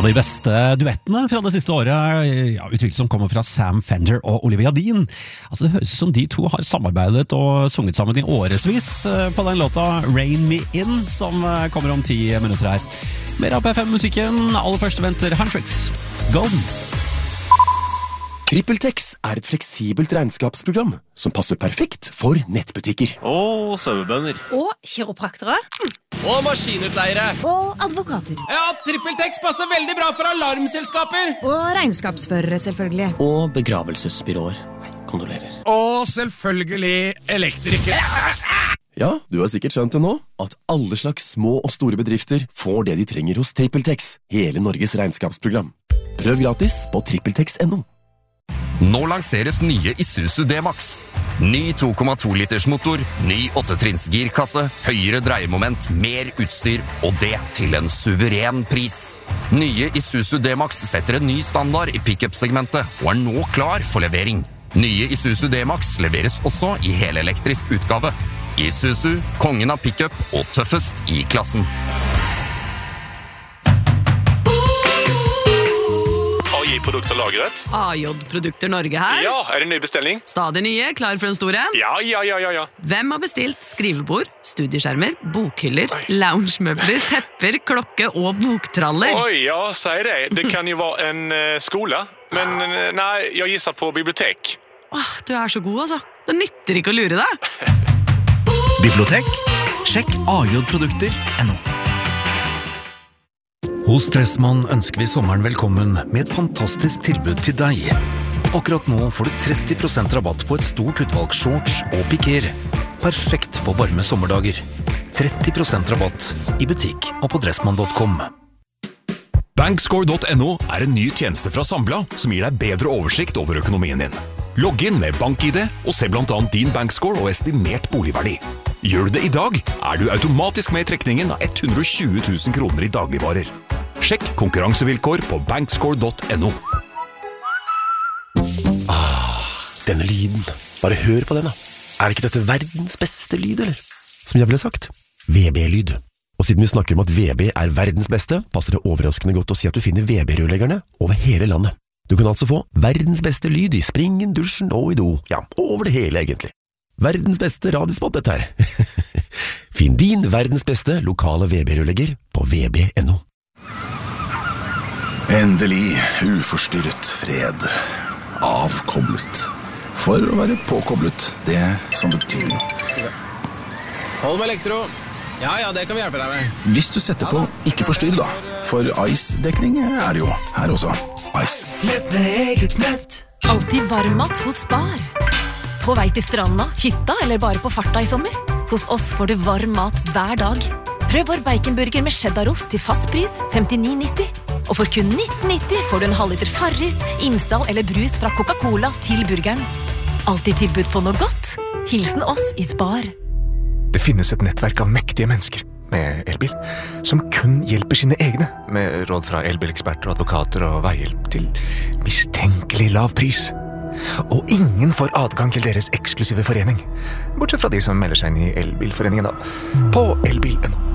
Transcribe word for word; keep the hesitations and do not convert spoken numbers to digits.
av de beste duettene fra det siste året, ja, utvilsomt kommer fra Sam Fender og Olivia Dean. Altså, det høres ut som de to har samarbeidet og sunget sammen i årevis på den låta Rain Me In, som kommer om ti minutter her. Mer av P fem-musikken, aller først venter Huntrix. Golden. TrippelTex er et fleksibelt regnskapsprogram som passer perfekt for nettbutikker. Og sauebønder. Og kiropraktere. Og maskinutleiere. Og advokater. Ja, TrippelTex passer veldig bra for alarmselskaper. Og regnskapsførere, selvfølgelig. Og begravelsesbyråer. Kondolerer. Og selvfølgelig elektrikere. Ja, du har sikkert skjønt det nå, at alle slags små og store bedrifter får det de trenger hos TrippelTex, hele Norges regnskapsprogram. Prøv gratis på trippeltex punktum no. Nå lanseres nye Isuzu D-Max. Ny to komma to liters motor, ny åttetrinns girkasse, høyere dreiemoment, mer utstyr, og det til en suveren pris. Nye Isuzu D-Max setter en ny standard i pick-up-segmentet, og er nå klar for levering. Nye Isuzu D-Max leveres også i helelektrisk utgave. Isuzu, kongen av pick-up og tøffest i klassen. A J-produkter lagret. A J-produkter Norge her. Ja, er det ny bestilling? Stadig nye, klar for en stor en. Ja, ja, ja, ja, ja. Hvem har bestilt skrivebord, studieskjermer, bokhyller, loungemøbler, tepper, klokke og boktraller? Oi, ja, sier det. Det kan jo være en uh, skole, men uh, nei, jeg gisser på bibliotek. Åh, du er så god, altså. Det nytter ikke å lure deg. Bibliotek? Sjekk A J-produkter punktum no. Hos Dressmann ønsker vi sommeren velkommen med et fantastisk tilbud til deg. Akkurat nå får du tretti prosent rabatt på et stort utvalg shorts og piker. Perfekt for varme sommerdager. tretti prosent rabatt i butikk og på dressmann punktum com. Bankscore punktum no er en ny tjeneste fra Sambla som gir deg bedre oversikt over økonomien din. Logg inn med BankID og se blant annet din bankscore og estimert boligverdi. Gjør du det i dag, er du automatisk med i trekningen av hundre og tjue tusen kroner i dagligvarer. Sjekk konkurransevilkår på bankscore punktum no. Ah, denne lyden. Bare hør på den da. Er ikke dette verdens beste lyd, eller? Som jeg ville sagt, V B-lyd. Og siden vi snakker om at V B er verdens beste, passer det overraskende godt å si at du finner V B-rørleggerne over hele landet. Du kan altså få verdens beste lyd i springen, dusjen og i do. Ja, over det hele egentlig. Verdens beste radiospatt dette her. Finn din verdens beste lokale V B-rørlegger på V B punktum no. Endelig uforstyrret fred. Avkoblet. For å være påkoblet, det som betyr noe. Hold med elektro. Ja, ja, det kan vi hjelpe deg med. Hvis du setter på ikke forstyrr da, for Ice-dekning er det jo her også. Ice. Nett med eget nett. Alltid varmmat hos Spar. På vei til stranda, hytta eller bare på farta i sommer. Hos oss får du varm mat hver dag. Prøv vår baconburger med cheddarost til fast pris femtini nitti. Og for kun nitten nitti får du en halvliter Farris, Imsdal eller brus fra Coca-Cola til burgeren. Alltid tilbud på noe godt. Hilsen oss i Spar. Det finnes et nettverk av mektige mennesker med elbil, som kun hjelper sine egne, med råd fra elbileksperter, advokater og veihjelp til mistenkelig lav pris. Og ingen får adgang til deres eksklusive forening, bortsett fra de som melder seg inn i elbilforeningen da, på elbil punktum no.